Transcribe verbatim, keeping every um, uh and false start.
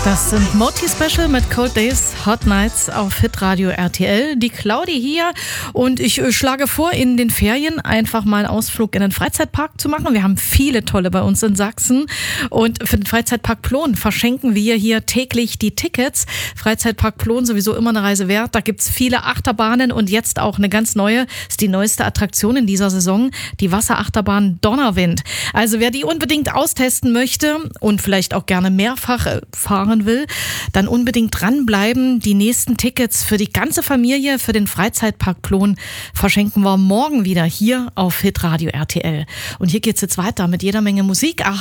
Das sind Moti Special mit Cold Days, Hot Nights auf Hitradio R T L. Die Claudi hier und ich äh, schlage vor, in den Ferien einfach mal einen Ausflug in den Freizeitpark zu machen. Wir haben viele tolle bei uns in Sachsen und für den Freizeitpark Plon verschenken wir hier täglich die Tickets. Freizeitpark Plon sowieso immer eine Reise wert. Da gibt's viele Achterbahnen und jetzt auch eine ganz neue, ist die neueste Attraktion in dieser Saison, die Wasserachterbahn Donnerwind. Also wer die unbedingt austesten möchte und vielleicht auch gerne mehrfach äh, fahren will, dann unbedingt dranbleiben. Die nächsten Tickets für die ganze Familie für den Freizeitpark Plon verschenken wir morgen wieder hier auf Hitradio R T L. Und hier geht's jetzt weiter mit jeder Menge Musik.